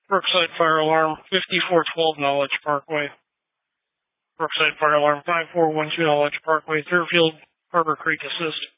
Brookside Fire Alarm 5412 Knowledge Parkway. Brookside Fire Alarm 5412 Knowledge Parkway, Thurfield, Harbor Creek Assist.